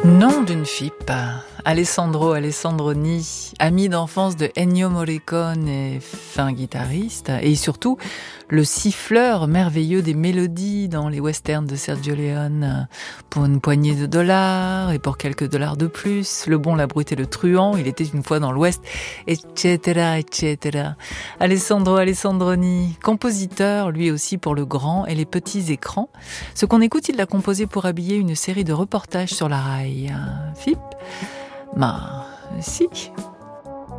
Nom d'une FIP, Alessandro Alessandroni, ami d'enfance de Ennio Morricone et fin guitariste, et surtout le siffleur merveilleux des mélodies dans les westerns de Sergio Leone. Pour une poignée de dollars et pour quelques dollars de plus, le bon, la brute et le truand, il était une fois dans l'Ouest, etc., etc. Alessandro Alessandroni, compositeur lui aussi pour le grand et les petits écrans. Ce qu'on écoute, il l'a composé pour habiller une série de reportages sur la rail. FIP? Si.